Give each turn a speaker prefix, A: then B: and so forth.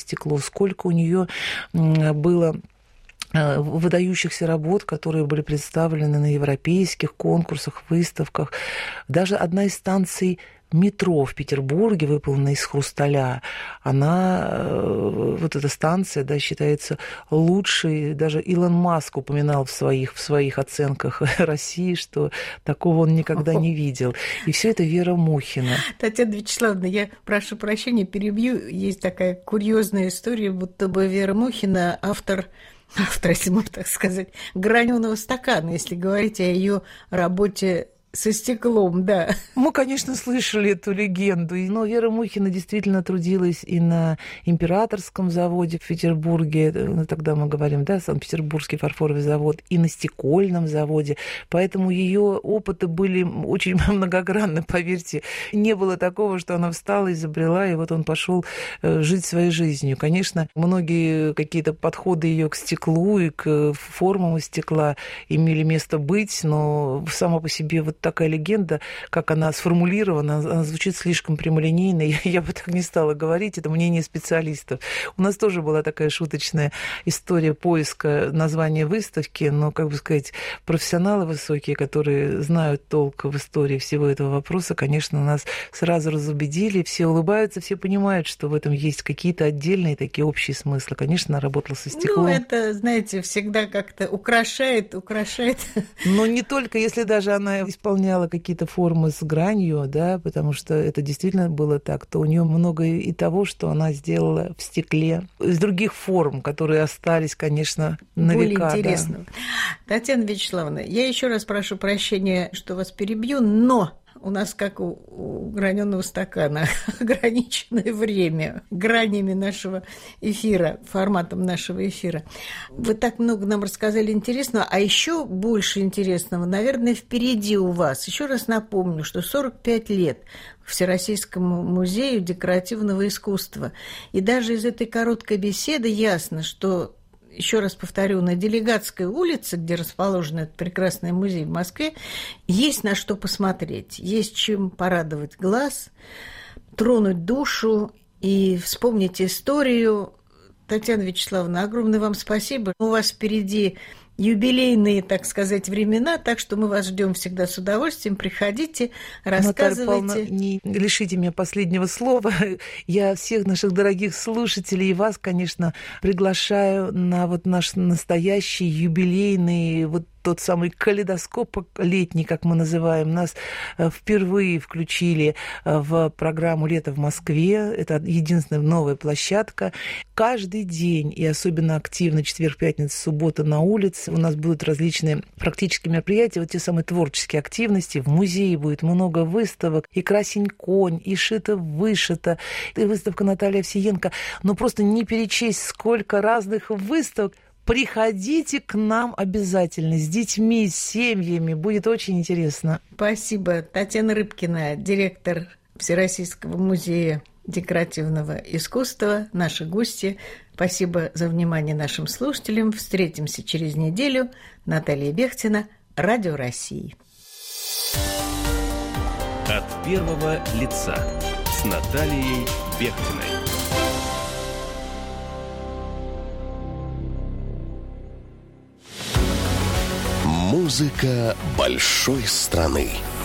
A: стекло, сколько у нее было выдающихся работ, которые были представлены на европейских конкурсах, выставках. Даже одна из станций метро в Петербурге, выполнена из хрусталя, вот эта станция, да, считается лучшей. Даже Илон Маск упоминал в своих оценках России, что такого он никогда не видел. И все это Вера Мухина.
B: Татьяна Вячеславовна, я прошу прощения, перебью. Есть такая курьезная история, будто бы Вера Мухина автор, если можно так сказать, граненого стакана, если говорить о ее работе со стеклом, да.
A: Мы, конечно, слышали эту легенду, но Вера Мухина действительно трудилась и на Императорском заводе в Петербурге, тогда мы говорим, да, Санкт-Петербургский фарфоровый завод, и на Стекольном заводе, поэтому ее опыты были очень многогранны, поверьте. Не было такого, что она встала, изобрела, и вот он пошел жить своей жизнью. Конечно, многие какие-то подходы ее к стеклу и к формам из стекла имели место быть, но сама по себе вот такая легенда, как она сформулирована, она звучит слишком прямолинейно. Я бы так не стала говорить, это мнение специалистов. У нас тоже была такая шуточная история поиска названия выставки, но, как бы сказать, профессионалы высокие, которые знают толк в истории всего этого вопроса, конечно, нас сразу разубедили, все улыбаются, все понимают, что в этом есть какие-то отдельные такие общие смыслы. Конечно, она работала со стеклом.
B: Ну, это, знаете, всегда как-то украшает.
A: Но не только, если даже она исполняла какие-то формы с гранью, да, потому что это действительно было так, то у нее много и того, что она сделала в стекле, из других форм, которые остались, конечно, на века.
B: Более интересно. Да. Татьяна Вячеславовна, я еще раз прошу прощения, что вас перебью, но у нас, как у граненого стакана, ограниченное время гранями нашего эфира, форматом нашего эфира. Вы так много нам рассказали интересного, а еще больше интересного, наверное, впереди у вас. Еще раз напомню, что 45 лет Всероссийскому музею декоративного искусства. И даже из этой короткой беседы ясно, что, еще раз повторю, на Делегатской улице, где расположен этот прекрасный музей в Москве, есть на что посмотреть, есть чем порадовать глаз, тронуть душу и вспомнить историю. Татьяна Вячеславовна, огромное вам спасибо. У вас впереди юбилейные, так сказать, времена, так что мы вас ждем всегда с удовольствием. Приходите, рассказывайте.
A: Наталья Павловна, не лишите меня последнего слова. Я всех наших дорогих слушателей и вас, конечно, приглашаю на вот наш настоящий юбилейный вот тот самый калейдоскоп летний, как мы называем. Нас впервые включили в программу «Лето в Москве». Это единственная новая площадка. Каждый день, и особенно активно четверг, пятница, суббота на улице, у нас будут различные практические мероприятия, вот те самые творческие активности. В музее будет много выставок. И «Красень-конь», и «Шито-вышито», и выставка Натальи Овсиенко. Но просто не перечесть, сколько разных выставок. Приходите к нам обязательно с детьми, с семьями. Будет очень интересно.
B: Спасибо. Татьяна Рыбкина, директор Всероссийского музея декоративного искусства, наши гости. Спасибо за внимание нашим слушателям. Встретимся через неделю. Наталья Бехтина, Радио России.
C: От первого лица с Натальей Бехтиной.
D: Музыка большой страны.